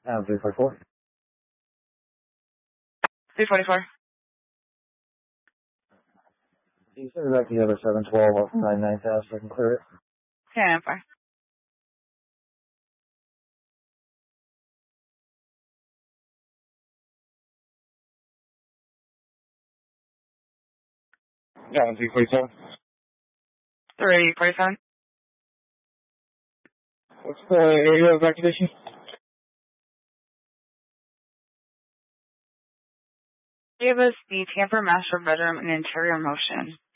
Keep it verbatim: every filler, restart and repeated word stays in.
Um, three forty-four. three forty-four. You send it back to the other seven twelve off nine nine thousand so I can clear it. ten four. Yeah, three forty-seven. three forty-seven. What's the area of activation? Give us the Tamper Master Bedroom and Interior Motion.